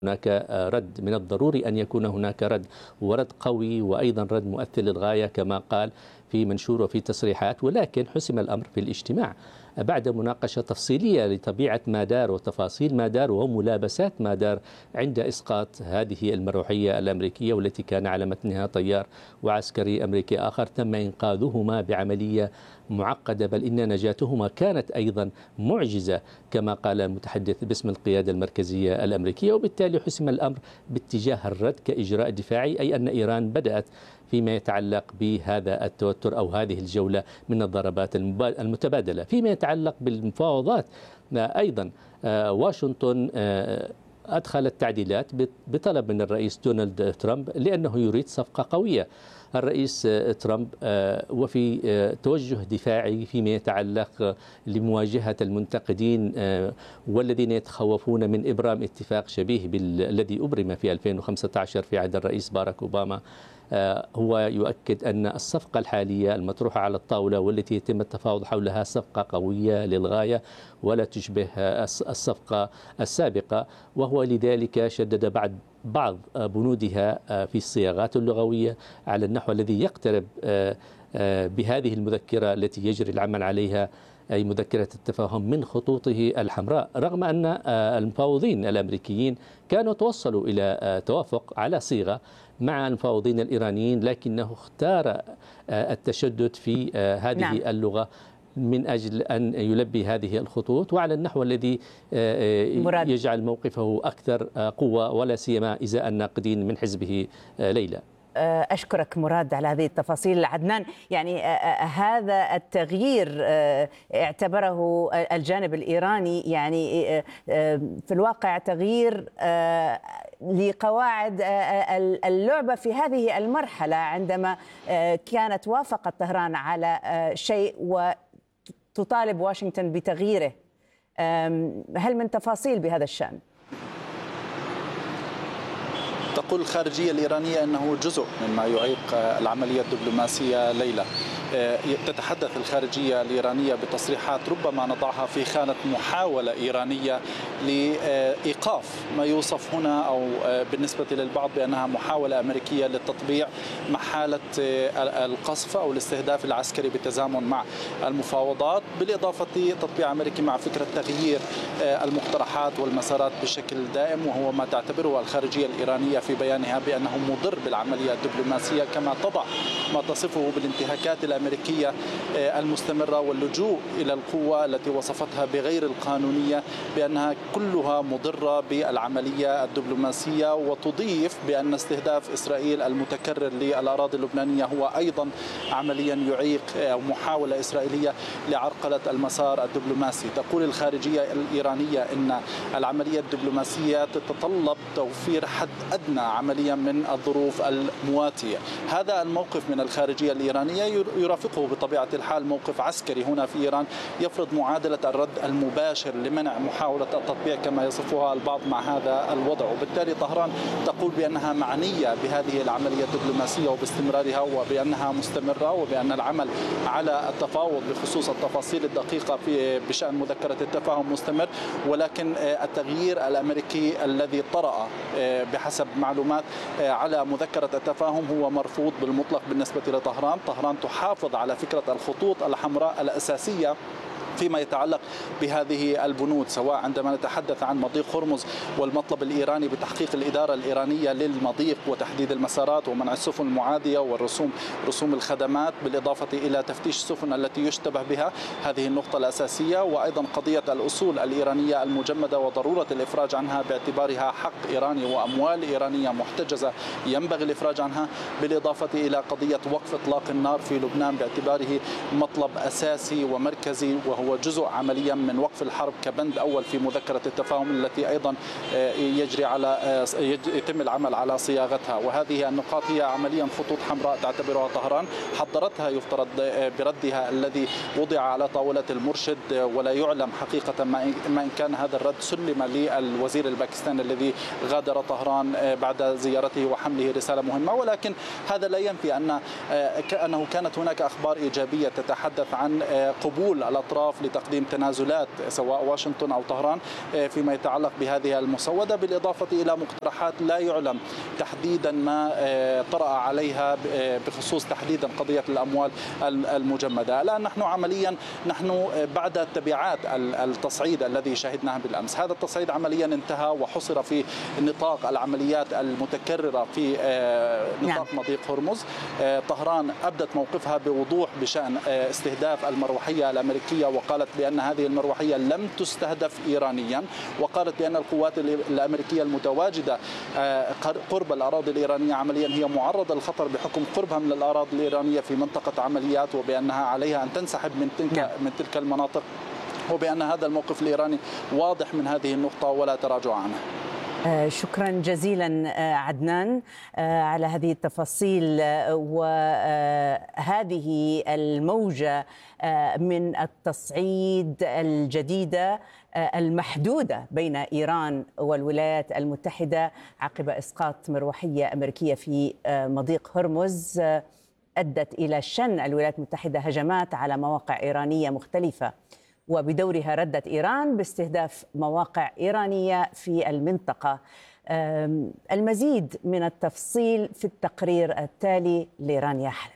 هناك رد، من الضروري أن يكون هناك رد، ورد قوي وأيضا رد مؤثر للغاية كما قال في منشور وفي تصريحات. ولكن حسم الأمر في الاجتماع بعد مناقشة تفصيلية لطبيعة ما دار وتفاصيل ما دار وملابسات ما دار عند إسقاط هذه المروحية الأمريكية، والتي كان على متنها طيار وعسكري أمريكي آخر تم إنقاذهما بعملية معقدة، بل إن نجاتهما كانت أيضا معجزة كما قال المتحدث باسم القيادة المركزية الأمريكية. وبالتالي حسم الأمر باتجاه الرد كإجراء دفاعي، أي أن إيران بدأت فيما يتعلق بهذا التوتر أو هذه الجولة من الضربات المتبادلة. فيما يتعلق بالمفاوضات أيضا واشنطن أدخلت تعديلات بطلب من الرئيس دونالد ترامب لأنه يريد صفقة قوية. الرئيس ترامب وفي توجه دفاعي فيما يتعلق لمواجهة المنتقدين والذين يتخوفون من إبرام اتفاق شبيه بالذي أبرم في 2015 في عهد الرئيس باراك أوباما. هو يؤكد أن الصفقة الحالية المطروحة على الطاولة والتي يتم التفاوض حولها صفقة قوية للغاية ولا تشبه الصفقة السابقة، وهو لذلك شدد بعض بنودها في الصياغات اللغوية على النحو الذي يقترب بهذه المذكرة التي يجري العمل عليها، أي مذكرة التفاهم من خطوطه الحمراء، رغم أن المفاوضين الأمريكيين كانوا توصلوا إلى توافق على صيغة مع المفاوضين الإيرانيين، لكنه اختار التشدد في هذه اللغة من أجل أن يلبي هذه الخطوط وعلى النحو الذي يجعل موقفه أكثر قوة، ولا سيما إزاء الناقدين من حزبه. ليلى، أشكرك مراد على هذه التفاصيل. عدنان، يعني هذا التغيير اعتبره الجانب الإيراني يعني في الواقع تغيير لقواعد اللعبة في هذه المرحلة، عندما كانت وافقت طهران على شيء وتطالب واشنطن بتغييره. هل من تفاصيل بهذا الشأن؟ تقول الخارجية الإيرانية أنه جزء مما يعيق العملية الدبلوماسية. ليلى، تتحدث الخارجية الإيرانية بتصريحات ربما نضعها في خانة محاولة إيرانية لإيقاف ما يوصف هنا أو بالنسبة للبعض بأنها محاولة أمريكية للتطبيع مع حالة القصف أو الاستهداف العسكري بالتزامن مع المفاوضات، بالإضافة لتطبيع أمريكي مع فكرة تغيير المقترحات والمسارات بشكل دائم، وهو ما تعتبره الخارجية الإيرانية في بيانها بأنه مضر بالعملية الدبلوماسية، كما تضع ما تصفه بالانتهاكات الأمريكية المستمرة واللجوء إلى القوة التي وصفتها بغير القانونية بأنها كلها مضرة بالعملية الدبلوماسية، وتضيف بأن استهداف إسرائيل المتكرر للأراضي اللبنانية هو أيضا عمليا يعيق أو محاولة إسرائيلية لعرقلة المسار الدبلوماسي. تقول الخارجية الإيرانية أن العملية الدبلوماسية تتطلب توفير حد أدنى عمليا من الظروف المواتية. هذا الموقف من الخارجية الإيرانية يرافقه بطبيعة الحال موقف عسكري هنا في إيران يفرض معادلة الرد المباشر لمنع محاولة التطبيع كما يصفها البعض مع هذا الوضع. وبالتالي طهران تقول بأنها معنية بهذه العملية الدبلوماسية وباستمرارها، وبأنها مستمرة، وبأن العمل على التفاوض بخصوص التفاصيل الدقيقة بشأن مذكرة التفاهم مستمر، ولكن التغيير الأمريكي الذي طرأ بحسب معلومات على مذكرة التفاهم هو مرفوض بالمطلق بالنسبة لطهران. طهران تحافظ على فكرة الخطوط الحمراء الأساسية فيما يتعلق بهذه البنود، سواء عندما نتحدث عن مضيق هرمز والمطلب الإيراني بتحقيق الإدارة الإيرانية للمضيق وتحديد المسارات ومنع السفن المعادية رسوم الخدمات، بالإضافة إلى تفتيش السفن التي يشتبه بها، هذه النقطة الأساسية. وأيضا قضية الأصول الإيرانية المجمدة وضرورة الإفراج عنها باعتبارها حق إيراني وأموال إيرانية محتجزة ينبغي الإفراج عنها، بالإضافة إلى قضية وقف إطلاق النار في لبنان باعتباره مطلب أساسي ومركزي، وهو جزء عمليا من وقف الحرب كبند أول في مذكرة التفاهم التي أيضا يتم العمل على صياغتها. وهذه النقاط هي عمليا خطوط حمراء تعتبرها طهران، حضرتها يفترض بردها الذي وضع على طاولة المرشد، ولا يعلم حقيقة ما إن كان هذا الرد سلم للوزير الباكستاني الذي غادر طهران بعد زيارته وحمله رسالة مهمة. ولكن هذا لا ينفي أنه كانت هناك أخبار إيجابية تتحدث عن قبول الأطراف الأطراف لتقديم تنازلات سواء واشنطن أو طهران فيما يتعلق بهذه المسودة، بالإضافة إلى مقترحات لا يعلم تحديدا ما طرأ عليها بخصوص تحديدا قضية الأموال المجمدة. الآن نحن عمليا بعد تبعات التصعيد الذي شهدناه بالأمس. هذا التصعيد عمليا انتهى وحصر في نطاق العمليات المتكررة في نطاق مضيق هرمز. طهران أبدت موقفها بوضوح بشأن استهداف المروحية الأمريكية، وقالت بأن هذه المروحية لم تستهدف إيرانيا، وقالت بأن القوات الأمريكية المتواجدة قرب الأراضي الإيرانية عمليا هي معرضة للخطر بحكم قربها من الأراضي الإيرانية في منطقة عمليات، وبأنها عليها أن تنسحب من تلك المناطق، وبأن هذا الموقف الإيراني واضح من هذه النقطة ولا تراجع عنه. شكرا جزيلا عدنان على هذه التفاصيل وهذه الموجة من التصعيد الجديدة المحدودة بين إيران والولايات المتحدة عقب إسقاط مروحية أمريكية في مضيق هرمز أدت إلى شن الولايات المتحدة هجمات على مواقع إيرانية مختلفة، وبدورها ردت إيران باستهداف مواقع إيرانية في المنطقة. المزيد من التفصيل في التقرير التالي لرانيا حلمي.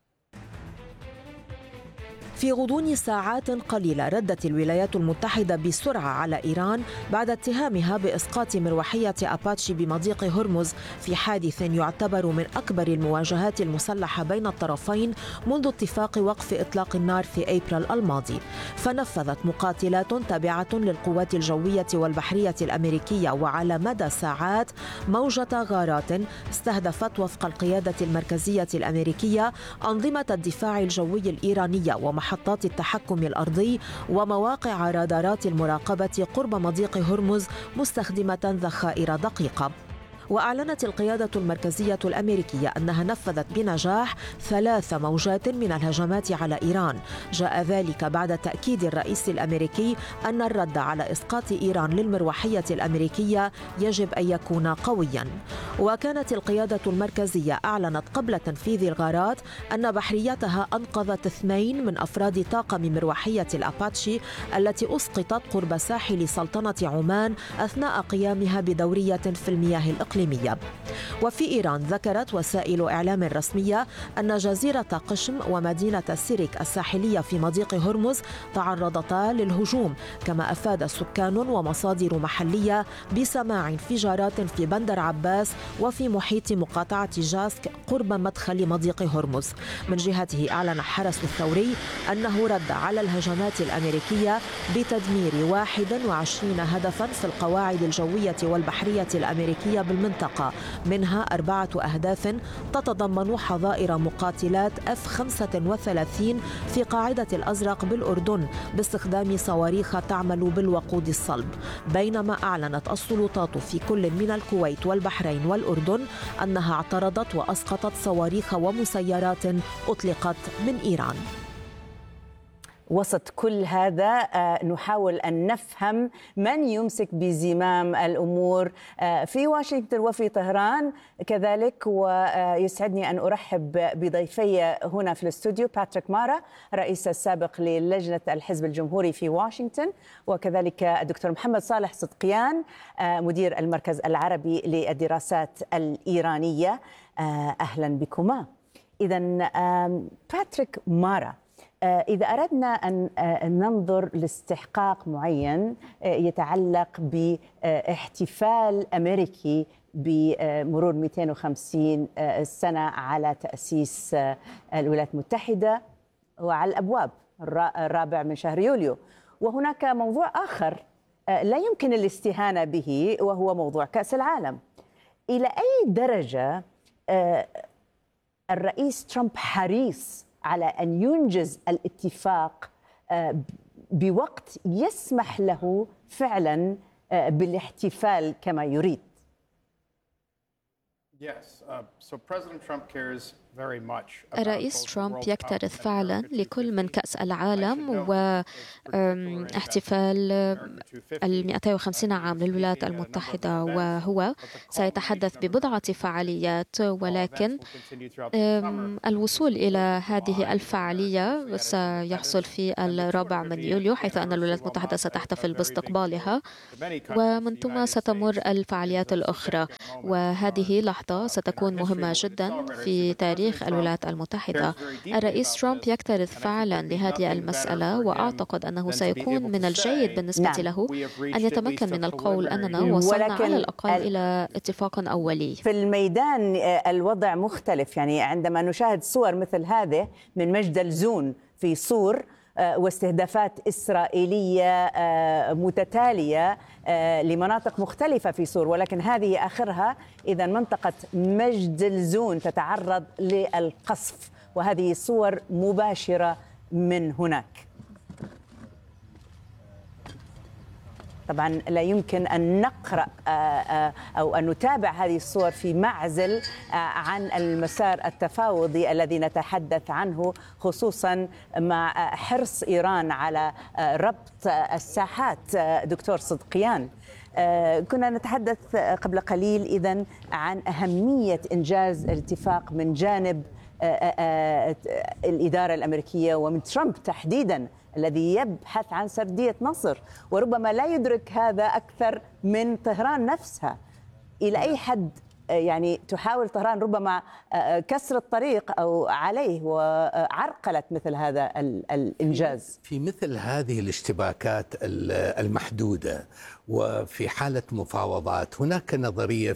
في غضون ساعات قليلة ردت الولايات المتحدة بسرعة على إيران بعد اتهامها بإسقاط مروحية أباتشي بمضيق هرمز في حادث يعتبر من أكبر المواجهات المسلحة بين الطرفين منذ اتفاق وقف إطلاق النار في أبريل الماضي. فنفذت مقاتلات تابعة للقوات الجوية والبحرية الأمريكية وعلى مدى ساعات موجة غارات استهدفت وفق القيادة المركزية الأمريكية أنظمة الدفاع الجوي الإيرانية ومحطات التحكم الأرضي ومواقع رادارات المراقبة قرب مضيق هرمز مستخدمة ذخائر دقيقة. وأعلنت القيادة المركزية الأمريكية أنها نفذت بنجاح 3 موجات من الهجمات على إيران. جاء ذلك بعد تأكيد الرئيس الأمريكي أن الرد على إسقاط إيران للمروحية الأمريكية يجب أن يكون قوياً. وكانت القيادة المركزية أعلنت قبل تنفيذ الغارات أن بحريتها أنقذت 2 من أفراد طاقم مروحية الأباتشي التي أسقطت قرب ساحل سلطنة عمان أثناء قيامها بدورية في المياه الإقليمية. وفي إيران ذكرت وسائل إعلام رسمية أن جزيرة قشم ومدينة سيريك الساحلية في مضيق هرمز تعرضتا للهجوم، كما أفاد سكان ومصادر محلية بسماع انفجارات في بندر عباس وفي محيط مقاطعة جاسك قرب مدخل مضيق هرمز. من جهته أعلن حرس الثوري أنه رد على الهجمات الأمريكية بتدمير 21 هدفا في القواعد الجوية والبحرية الأمريكية بالمنطقة، منها 4 أهداف تتضمن حظائر مقاتلات F-35 في قاعدة الأزرق بالأردن باستخدام صواريخ تعمل بالوقود الصلب. بينما أعلنت السلطات في كل من الكويت والبحرين والأردن أنها اعترضت وأسقطت صواريخ ومسيرات أطلقت من إيران. وسط كل هذا نحاول أن نفهم من يمسك بزمام الأمور في واشنطن وفي طهران كذلك. ويسعدني أن أرحب بضيفي هنا في الاستوديو باتريك مارا رئيس السابق للجنة الحزب الجمهوري في واشنطن، وكذلك الدكتور محمد صالح صدقيان مدير المركز العربي للدراسات الإيرانية. أهلا بكما. إذن باتريك مارا، إذا أردنا أن ننظر لاستحقاق معين يتعلق باحتفال أمريكي بمرور 250 سنة على تأسيس الولايات المتحدة وعلى الأبواب 4 من شهر يوليو، وهناك موضوع آخر لا يمكن الاستهانة به وهو موضوع كأس العالم. إلى أي درجة الرئيس ترامب حريص على أن ينجز الاتفاق بوقت يسمح له فعلا بالاحتفال كما يريد؟ Yes, so President Trump cares الرئيس ترامب يكترث فعلا لكل من كأس العالم واحتفال 250 عام للولايات المتحدة، وهو سيتحدث ببضعة فعاليات، ولكن الوصول إلى هذه الفعالية سيحصل في 4 من يوليو، حيث أن الولايات المتحدة ستحتفل باستقبالها، ومن ثم ستمر الفعاليات الأخرى. وهذه لحظة ستكون مهمة جدا في تاريخ الولايات المتحدة. الرئيس ترامب يكترث فعلا لهذه المسألة، وأعتقد أنه سيكون من الجيد بالنسبة له أن يتمكن من القول أننا وصلنا على الأقل إلى اتفاق أولي. في الميدان الوضع مختلف، يعني عندما نشاهد صور مثل هذه من مجدلزون في صور واستهدافات إسرائيلية متتالية لمناطق مختلفة في سور، ولكن هذه آخرها إذا منطقة مجدلزون تتعرض للقصف، وهذه صور مباشرة من هناك. طبعا لا يمكن أن نقرأ أو أن نتابع هذه الصور في معزل عن المسار التفاوضي الذي نتحدث عنه، خصوصا مع حرص إيران على ربط الساحات. دكتور صدقيان، كنا نتحدث قبل قليل إذن عن أهمية إنجاز الاتفاق من جانب الإدارة الأمريكية ومن ترامب تحديداً الذي يبحث عن سردية نصر، وربما لا يدرك هذا أكثر من طهران نفسها. إلى أي حد يعني تحاول طهران ربما كسر الطريق أو عليه وعرقلة مثل هذا الإنجاز؟ في مثل هذه الاشتباكات المحدودة وفي حالة مفاوضات، هناك نظرية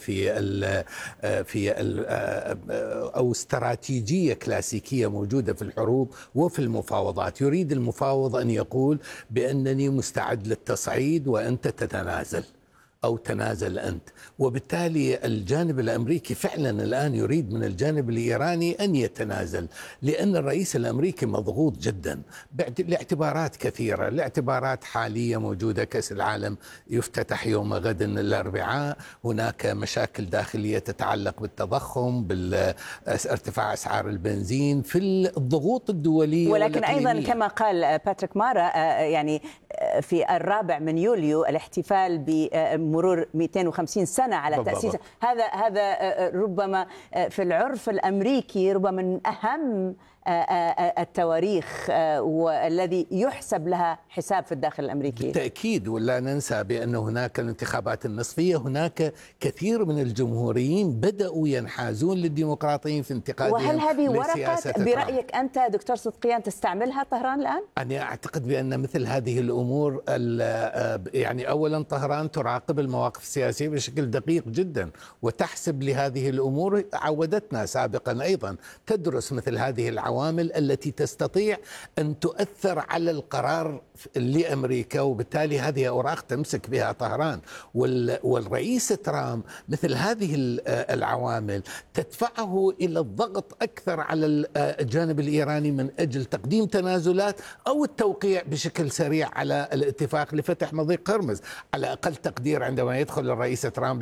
أو استراتيجية كلاسيكية موجودة في الحروب وفي المفاوضات. يريد المفاوض أن يقول بأنني مستعد للتصعيد وأنت تتنازل أو تنازل أنت، وبالتالي الجانب الأمريكي فعلا الآن يريد من الجانب الإيراني أن يتنازل، لأن الرئيس الأمريكي مضغوط جدا لاعتبارات كثيرة، لاعتبارات حالية موجودة. كأس العالم يفتتح يوم غد الأربعاء، هناك مشاكل داخلية تتعلق بالتضخم، بارتفاع أسعار البنزين، في الضغوط الدولية، ولكن أيضا كما قال باتريك مارا يعني في 4 من يوليو الاحتفال بمرور 250 سنة على تأسيس هذا ربما في العرف الأمريكي ربما من أهم التواريخ والذي يحسب لها حساب في الداخل الأمريكي. بالتأكيد، ولا ننسى بأن هناك الانتخابات النصفية، هناك كثير من الجمهوريين بدأوا ينحازون للديمقراطيين في انتقادهم. وهل هذه ورقة برأيك أنت دكتور صدقيان تستعملها طهران الآن؟ أنا أعتقد بأن مثل هذه الأمور يعني أولا طهران تراقب المواقف السياسية بشكل دقيق جدا وتحسب لهذه الأمور. عودتنا سابقا أيضا تدرس مثل هذه العوامل التي تستطيع أن تؤثر على القرار لأمريكا، وبالتالي هذه أوراق تمسك بها طهران. والرئيس ترامب مثل هذه العوامل تدفعه إلى الضغط أكثر على الجانب الإيراني من أجل تقديم تنازلات أو التوقيع بشكل سريع على الاتفاق لفتح مضيق هرمز. على أقل تقدير عندما يدخل الرئيس ترامب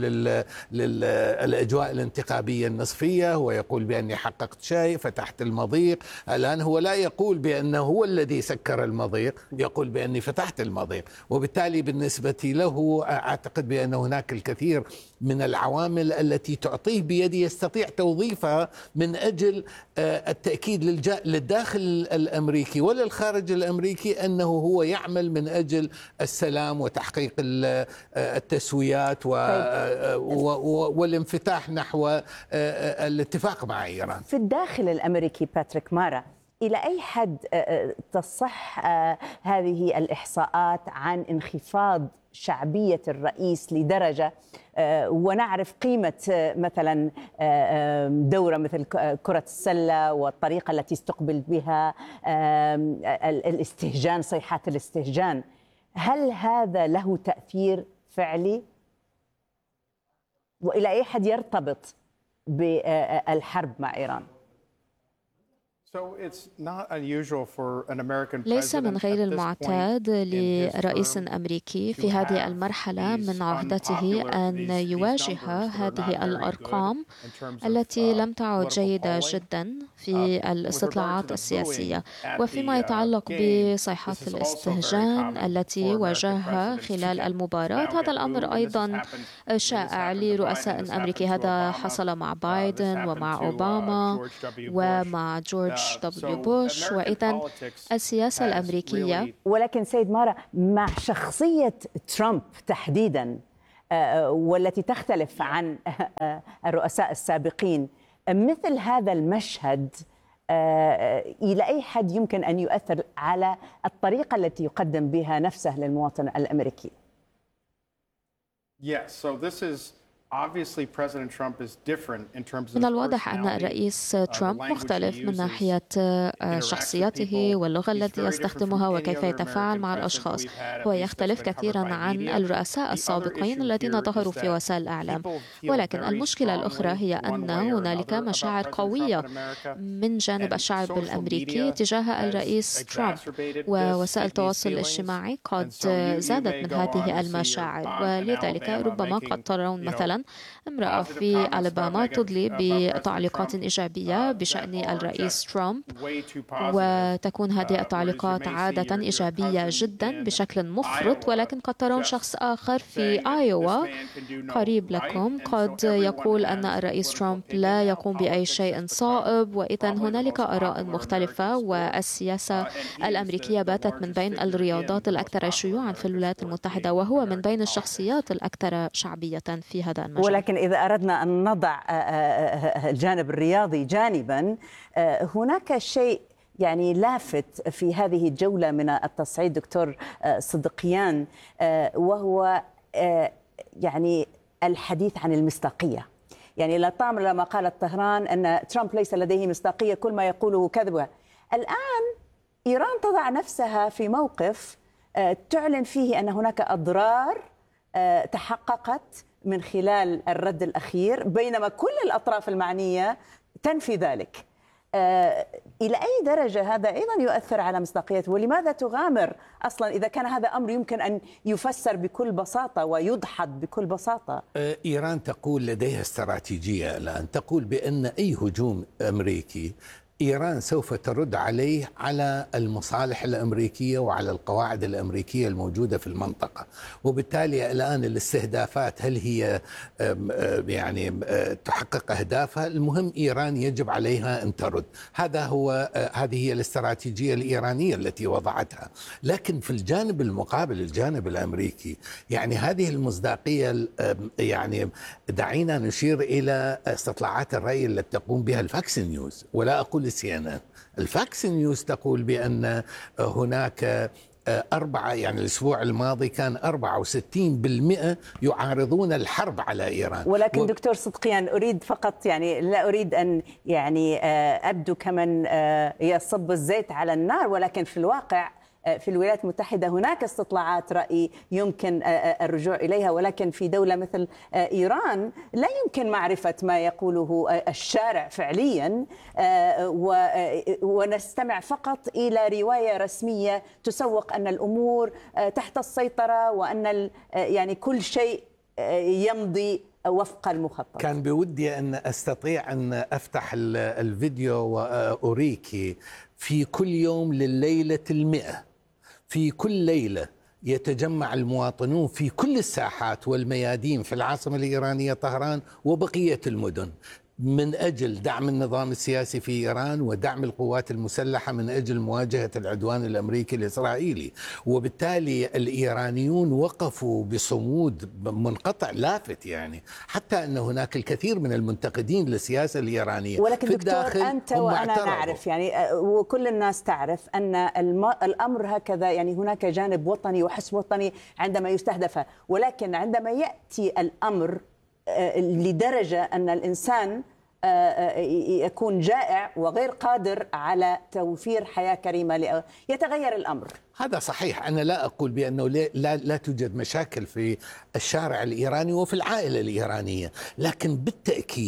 للأجواء الانتخابية النصفية هو يقول بأني حققت شيء، فتحت المضيق. الآن هو لا يقول بأنه هو الذي سكر المضيق، يقول بأني فتحت المضيق. وبالتالي بالنسبة له أعتقد بأن هناك الكثير من العوامل التي تعطيه بيده يستطيع توظيفها من أجل التأكيد للداخل الأمريكي وللخارج الأمريكي أنه هو يعمل من أجل السلام وتحقيق التسويات والانفتاح نحو الاتفاق مع إيران. في الداخل الأمريكي باتريك مارا، إلى أي حد تصح هذه الإحصاءات عن انخفاض شعبية الرئيس لدرجة ونعرف قيمة مثلا دورة مثل كرة السلة والطريقة التي استقبل بها الاستهجان، صيحات الاستهجان، هل هذا له تأثير فعلي؟ وإلى أي حد يرتبط بالحرب مع إيران؟ ليس من غير المعتاد لرئيس أمريكي في هذه المرحلة من عهدته أن يواجه هذه الأرقام التي لم تعد جيدة جدا في الاستطلاعات السياسية. وفيما يتعلق بصيحات الاستهجان التي واجهها خلال المباراة، هذا الأمر أيضا شائع لرؤساء أمريكي. هذا حصل مع بايدن ومع أوباما ومع جورج دبليو بوش. وإذن السياسة الأمريكية. ولكن سيد مارا، مع شخصية ترامب تحديدا والتي تختلف عن الرؤساء السابقين، مثل هذا المشهد إلى أي حد يمكن أن يؤثر على الطريقة التي يقدم بها نفسه للمواطن الأمريكي؟ من الواضح أن الرئيس ترامب مختلف من ناحية شخصيته واللغة التي يستخدمها وكيف يتفاعل مع الأشخاص. هو يختلف كثيرا عن الرؤساء السابقين الذين ظهروا في وسائل الإعلام. ولكن المشكلة الأخرى هي أن هنالك مشاعر قوية من جانب الشعب الأمريكي تجاه الرئيس ترامب، ووسائل التواصل الاجتماعي قد زادت من هذه المشاعر. ولذلك ربما قد ترون مثلا امرأة في ألاباما تدلي بتعليقات إيجابية بشأن الرئيس ترامب، وتكون هذه التعليقات عادة إيجابية جدا بشكل مفرط. ولكن قد ترون شخص آخر في آيوا قريب لكم قد يقول أن الرئيس ترامب لا يقوم بأي شيء صائب. وإذا هنالك آراء مختلفة، والسياسة الأمريكية باتت من بين الرياضات الأكثر شيوعا في الولايات المتحدة، وهو من بين الشخصيات الأكثر شعبية في هذا المجال. ولكن إذا أردنا أن نضع الجانب الرياضي جانبا، هناك شيء يعني لافت في هذه الجولة من التصعيد دكتور صدقيان، وهو يعني الحديث عن المصداقية. يعني لا طعم لما قالت طهران أن ترامب ليس لديه مصداقية، كل ما يقوله كذبة. الآن إيران تضع نفسها في موقف تعلن فيه أن هناك أضرار تحققت من خلال الرد الأخير، بينما كل الأطراف المعنية تنفي ذلك. إلى أي درجة هذا أيضا يؤثر على مصداقيته؟ ولماذا تغامر أصلا إذا كان هذا أمر يمكن أن يفسر بكل بساطة ويدحض بكل بساطة؟ إيران تقول لديها استراتيجية الآن، تقول بأن أي هجوم أمريكي إيران سوف ترد عليه على المصالح الأمريكية وعلى القواعد الأمريكية الموجودة في المنطقة. وبالتالي الآن الاستهدافات هل هي يعني تحقق أهدافها؟ المهم إيران يجب عليها أن ترد. هذه هي الاستراتيجية الإيرانية التي وضعتها. لكن في الجانب المقابل، الجانب الأمريكي، يعني هذه المصداقية، يعني دعينا نشير إلى استطلاعات الرأي التي تقوم بها الفاكس نيوز، ولا أقول CNN. الفاكس نيوز تقول بأن هناك يعني الأسبوع الماضي كان 64% يعارضون الحرب على إيران. ولكن دكتور صدقيان، أريد فقط يعني لا أريد أن يعني أبدو كمن يصب الزيت على النار، ولكن في الواقع في الولايات المتحدة هناك استطلاعات رأي يمكن الرجوع إليها، ولكن في دولة مثل إيران لا يمكن معرفة ما يقوله الشارع فعليا، ونستمع فقط إلى رواية رسمية تسوق أن الأمور تحت السيطرة وأن يعني كل شيء يمضي وفق المخطط. كان بودي أن أستطيع أن أفتح الفيديو وأريك في كل يوم لليلة 100. في كل ليلة يتجمع المواطنون في كل الساحات والميادين في العاصمة الإيرانية طهران وبقية المدن من أجل دعم النظام السياسي في إيران ودعم القوات المسلحة من أجل مواجهة العدوان الأمريكي الإسرائيلي. وبالتالي الإيرانيون وقفوا بصمود منقطع لافت، يعني حتى أن هناك الكثير من المنتقدين للسياسة الإيرانية ولكن في دكتور الداخل أنت وأنا نعرف يعني وكل الناس تعرف أن الأمر هكذا، يعني هناك جانب وطني وحس وطني عندما يستهدف، ولكن عندما يأتي الأمر لدرجة أن الإنسان يكون جائع وغير قادر على توفير حياة كريمة يتغير الأمر. هذا صحيح. أنا لا أقول بأنه لا توجد مشاكل في الشارع الإيراني وفي العائلة الإيرانية، لكن بالتأكيد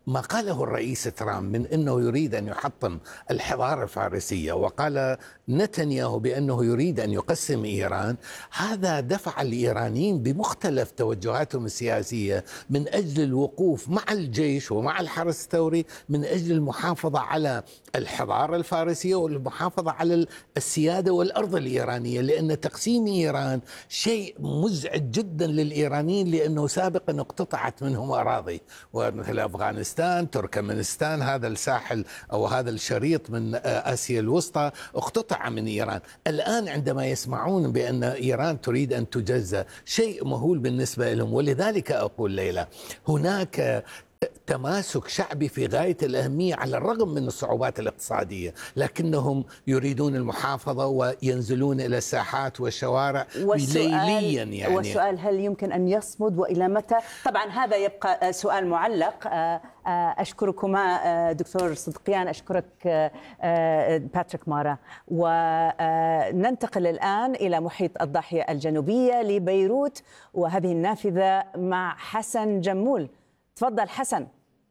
ما قاله الرئيس ترامب من أنه يريد أن يحطم الحضارة الفارسية، وقال نتنياهو بأنه يريد أن يقسم إيران، هذا دفع الإيرانيين بمختلف توجهاتهم السياسية من أجل الوقوف مع الجيش ومع الحرس الثوري من أجل المحافظة على الحضارة الفارسية والمحافظة على السيادة والأرض الإيرانية، لأن تقسيم إيران شيء مزعج جدا للإيرانيين، لأنه سابقا اقتطعت منهم أراضي، ومثل أفغانستان، تركمانستان، هذا الساحل أو هذا الشريط من آسيا الوسطى اقتطع من إيران. الآن عندما يسمعون بأن إيران تريد أن تجزأ، شيء مهول بالنسبة لهم. ولذلك أقول ليلى، هناك تماسك شعبي في غاية الأهمية على الرغم من الصعوبات الاقتصادية، لكنهم يريدون المحافظة وينزلون إلى الساحات والشوارع ليليا يعني. والسؤال هل يمكن أن يصمد وإلى متى؟ طبعا هذا يبقى سؤال معلق. أشكركما دكتور صدقيان، أشكرك باتريك مارا. وننتقل الآن إلى محيط الضاحية الجنوبية لبيروت وهذه النافذة مع حسن جمول. تفضل حسن.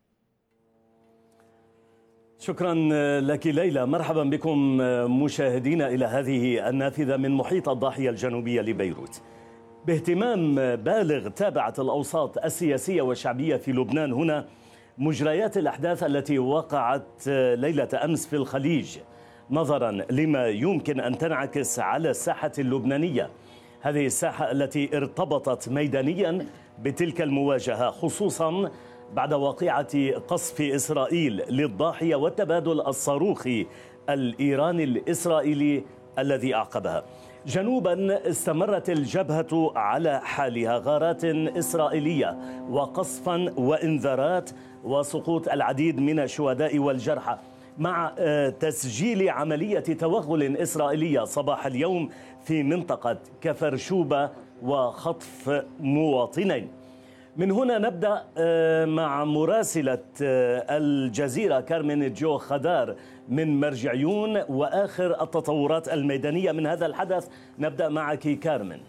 شكرا لك ليلى. مرحبا بكم مشاهدينا إلى هذه النافذة من محيط الضاحية الجنوبية لبيروت. باهتمام بالغ تابعت الأوساط السياسية والشعبية في لبنان هنا مجريات الأحداث التي وقعت ليلة أمس في الخليج، نظرا لما يمكن أن تنعكس على الساحة اللبنانية، هذه الساحة التي ارتبطت ميدانيا بتلك المواجهة، خصوصا بعد واقعة قصف إسرائيل للضاحية والتبادل الصاروخي الإيراني الإسرائيلي الذي أعقبها. جنوبا استمرت الجبهة على حالها، غارات إسرائيلية وقصفا وإنذارات وسقوط العديد من الشهداء والجرحى، مع تسجيل عملية توغل إسرائيلية صباح اليوم في منطقة كفر شوبة وخطف مواطنين. من هنا نبدأ مع مراسلة الجزيرة كارمن جو خدار من مرجعيون وآخر التطورات الميدانية من هذا الحدث. نبدأ معك كارمن.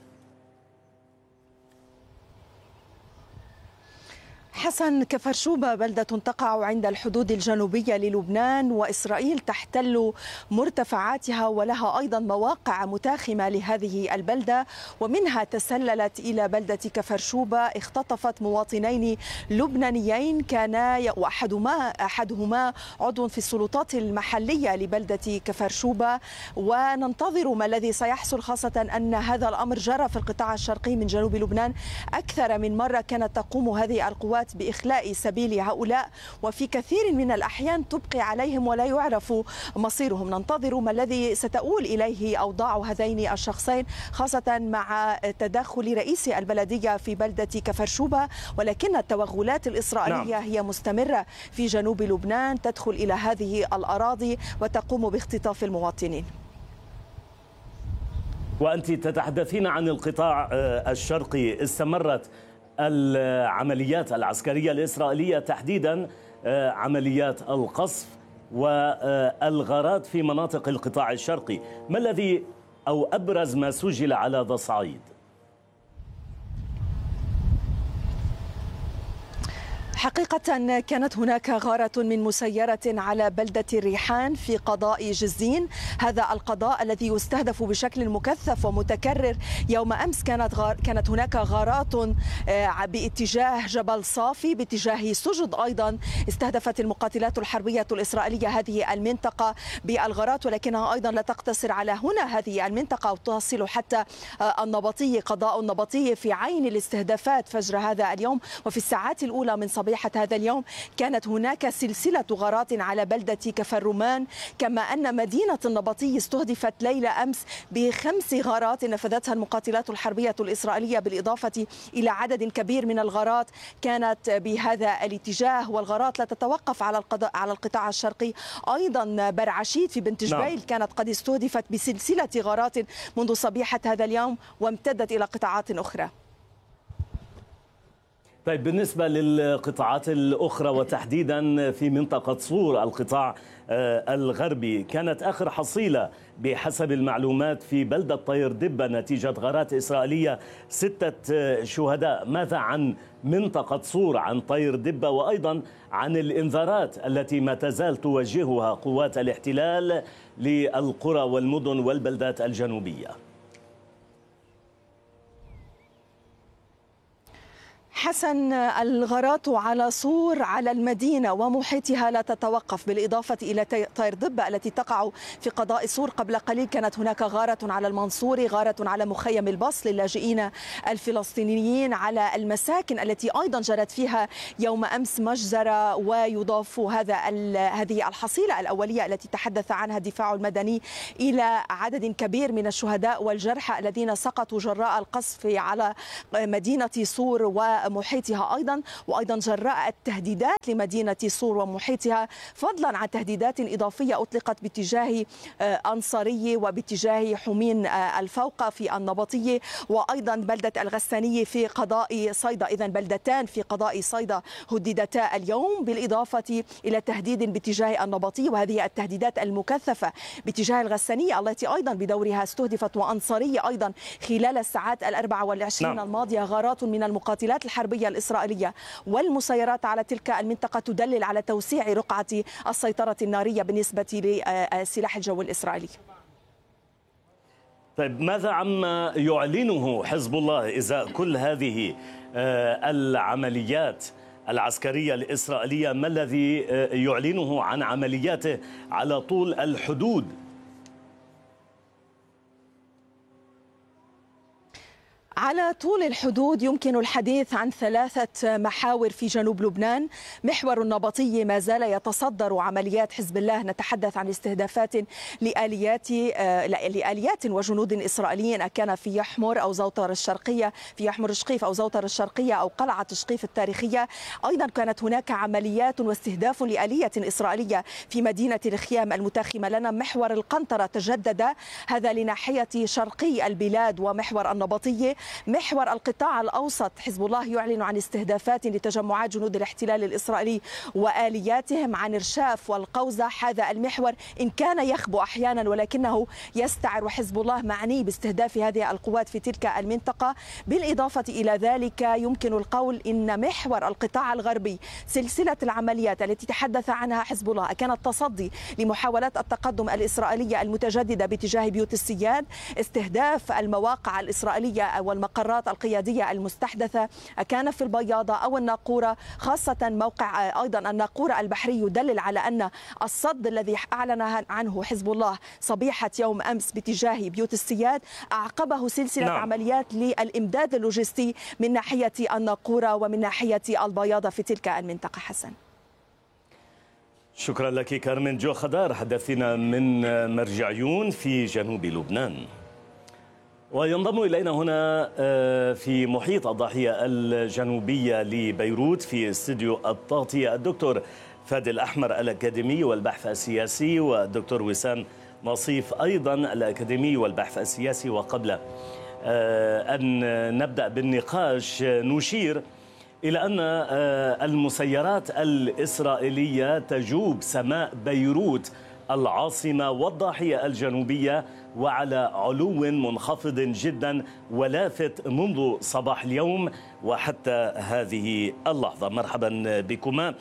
حسن، كفر شوبة بلدة تقع عند الحدود الجنوبية للبنان، وإسرائيل تحتل مرتفعاتها ولها أيضا مواقع متاخمة لهذه البلدة، ومنها تسللت إلى بلدة كفر شوبة، اختطفت مواطنين لبنانيين كانا وأحدهما عضو في السلطات المحلية لبلدة كفر شوبة، وننتظر ما الذي سيحصل، خاصة أن هذا الأمر جرى في القطاع الشرقي من جنوب لبنان أكثر من مرة. كانت تقوم هذه القوات بإخلاء سبيل هؤلاء، وفي كثير من الأحيان تبقي عليهم ولا يعرف مصيرهم. ننتظر ما الذي ستؤول إليه أوضاع هذين الشخصين، خاصة مع تدخل رئيس البلدية في بلدة كفر شوبة، ولكن التوغلات الإسرائيلية هي مستمرة في جنوب لبنان، تدخل إلى هذه الأراضي وتقوم باختطاف المواطنين. وأنت تتحدثين عن القطاع الشرقي، استمرت العمليات العسكرية الإسرائيلية، تحديدا عمليات القصف والغارات في مناطق القطاع الشرقي. ما الذي أو أبرز ما سجل على هذا الصعيد؟ حقيقة كانت هناك غارة من مسيرة على بلدة الريحان في قضاء جزين، هذا القضاء الذي يستهدف بشكل مكثف ومتكرر. يوم أمس كانت هناك غارات باتجاه جبل صافي، باتجاه سجد أيضا. استهدفت المقاتلات الحربية الإسرائيلية هذه المنطقة بالغارات، ولكنها أيضا لا تقتصر على هنا هذه المنطقة، وتصل حتى النبطية، قضاء النبطية في عين الاستهدافات فجر هذا اليوم. وفي الساعات الأولى من صباحة هذا اليوم كانت هناك سلسلة غارات على بلدة كفر رومان، كما أن مدينة النبطي استهدفت ليلة أمس ب5 غارات نفذتها المقاتلات الحربية الإسرائيلية، بالإضافة إلى عدد كبير من الغارات كانت بهذا الاتجاه. والغارات لا تتوقف على القطاع الشرقي، أيضا برعشيد في بنت جبيل كانت قد استهدفت بسلسلة غارات منذ صبيحة هذا اليوم وامتدت إلى قطاعات أخرى. طيب بالنسبة للقطاعات الأخرى وتحديدا في منطقة صور القطاع الغربي، كانت آخر حصيلة بحسب المعلومات في بلدة طير دبة نتيجة غارات إسرائيلية 6 شهداء. ماذا عن منطقة صور، عن طير دبة، وأيضا عن الإنذارات التي ما تزال توجهها قوات الاحتلال للقرى والمدن والبلدات الجنوبية؟ حسن، الغارات على صور على المدينة ومحيطها لا تتوقف، بالإضافة إلى طير دبة التي تقع في قضاء صور. قبل قليل كانت هناك غارة على المنصوري، غارة على مخيم البص للاجئين الفلسطينيين، على المساكن التي أيضا جرت فيها يوم أمس مجزرة. ويضاف هذه الحصيلة الأولية التي تحدث عنها الدفاع المدني إلى عدد كبير من الشهداء والجرحى الذين سقطوا جراء القصف على مدينة صور ومحيطها وأيضا جراء التهديدات لمدينة صور ومحيطها، فضلا عن تهديدات إضافية أطلقت باتجاه أنصارية وباتجاه حمين الفوقة في النبطية، وأيضا بلدة الغسانية في قضاء صيدا. إذن بلدتان في قضاء صيدا هددتا اليوم، بالإضافة إلى تهديد باتجاه النبطية، وهذه التهديدات المكثفة باتجاه الغسانية التي أيضا بدورها استهدفت، وأنصارية أيضا خلال الساعات 24 الماضية. غارات من المقاتلات الحربية الإسرائيلية والمسيرات على تلك المنطقة تدلل على توسيع رقعة السيطرة النارية بالنسبة لسلاح الجو الإسرائيلي. طيب ماذا عما يعلنه حزب الله إزاء كل هذه العمليات العسكرية الإسرائيلية؟ ما الذي يعلنه عن عملياته على طول الحدود؟ على طول الحدود يمكن الحديث عن 3 محاور في جنوب لبنان. محور النبطية ما زال يتصدر عمليات حزب الله، نتحدث عن استهدافات لآليات وجنود إسرائيليين كان في يحمر أو زوطر الشرقية، في يحمر شقيف أو زوطر الشرقية أو قلعة شقيف التاريخية. أيضا كانت هناك عمليات واستهداف لآلية إسرائيلية في مدينة الخيام المتاخمة لنا. محور القنطرة تجدد، هذا لناحية شرقي البلاد. ومحور النبطية، محور القطاع الأوسط، حزب الله يعلن عن استهدافات لتجمعات جنود الاحتلال الإسرائيلي وآلياتهم، عن إرشاف والقوزح. هذا المحور إن كان يخبو أحيانا ولكنه يستعر، وحزب الله معني باستهداف هذه القوات في تلك المنطقة. بالإضافة إلى ذلك يمكن القول إن محور القطاع الغربي، سلسلة العمليات التي تحدث عنها حزب الله كانت تصدي لمحاولات التقدم الإسرائيلية المتجددة باتجاه بيوت السياد، استهداف المواقع الإسرائيلية والمقرات القيادية المستحدثة كان في البياضة أو الناقورة، خاصة موقع أيضا الناقورة البحري يدلل على أن الصد الذي أعلن عنه حزب الله صبيحة يوم أمس باتجاه بيوت السياد أعقبه سلسلة عمليات للإمداد اللوجستي من ناحية الناقورة ومن ناحية البياضة في تلك المنطقة. حسن، شكرا لك كارمن جو خضار، حدثنا من مرجعيون في جنوب لبنان. وينضم إلينا هنا في محيط الضاحية الجنوبية لبيروت في استديو التغطية الدكتور فادي الأحمر الأكاديمي والبحث السياسي، والدكتور وسام نصيف أيضا الأكاديمي والبحث السياسي. وقبل أن نبدأ بالنقاش نشير إلى أن المسيرات الإسرائيلية تجوب سماء بيروت العاصمة والضاحية الجنوبية وعلى علو منخفض جدا ولافت منذ صباح اليوم وحتى هذه اللحظة. مرحبا بكما.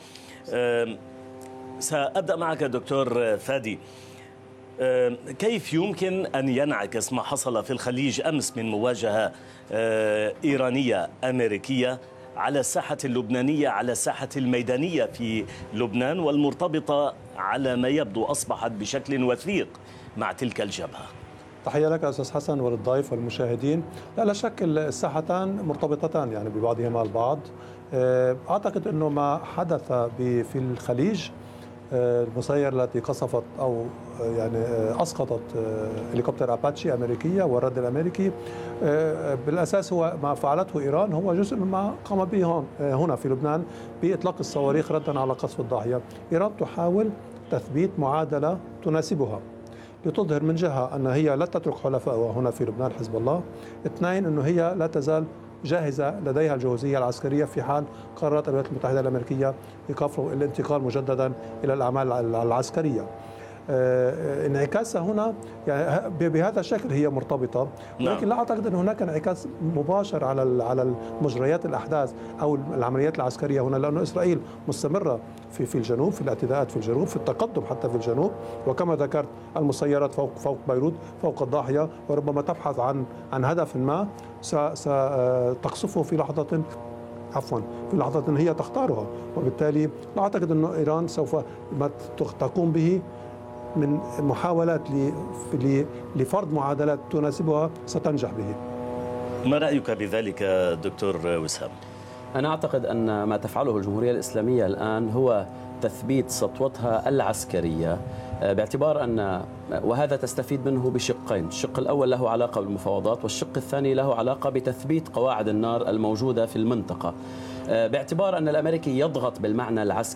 سأبدأ معك دكتور فادي. كيف يمكن أن ينعكس ما حصل في الخليج أمس من مواجهة إيرانية أمريكية على الساحة اللبنانية، على الساحة الميدانية في لبنان، والمرتبطة على ما يبدو أصبحت بشكل وثيق مع تلك الجبهة؟ تحية لك أستاذ حسن وللضيف والمشاهدين. لا شك الساحتان مرتبطتان يعني ببعضهما البعض. أعتقد أنه ما حدث في الخليج، المسيرة التي قصفت أو يعني أسقطت هليكوبتر أباتشي أمريكية والرد الأمريكي، بالأساس هو ما فعلته إيران هو جزء مما قام به هنا في لبنان بإطلاق الصواريخ ردا على قصف الضاحية. إيران تحاول تثبيت معادلة تناسبها لتظهر من جهة أن هي لا تترك حلفائها هنا في لبنان حزب الله، اثنين أنه هي لا تزال جاهزة لديها الجهوزية العسكرية في حال قررت الولايات المتحدة الأمريكية إيقاف الانتقال مجددا إلى الأعمال العسكرية. انعكاسها هنا يعني بهذا الشكل هي مرتبطة، ولكن لا أعتقد أن هناك انعكاس مباشر على مجريات الأحداث أو العمليات العسكرية هنا، لأن إسرائيل مستمرة في الجنوب، في الاعتداءات في الجنوب، في التقدم حتى في الجنوب، وكما ذكرت المسيرات فوق بيروت، فوق الضاحية، وربما تبحث عن هدف ما ستقصفه في لحظة هي تختارها. وبالتالي لا أعتقد أن إيران سوف ما تقوم به من محاولات لفرض معادلات تناسبها ستنجح به. ما رأيك بذلك دكتور وسام؟ أنا أعتقد أن ما تفعله الجمهورية الإسلامية الآن هو تثبيت سطوتها العسكرية، باعتبار أن وهذا تستفيد منه بشقين، الشق الأول له علاقة بالمفاوضات، والشق الثاني له علاقة بتثبيت قواعد النار الموجودة في المنطقة، باعتبار أن الأمريكي يضغط بالمعنى العسكري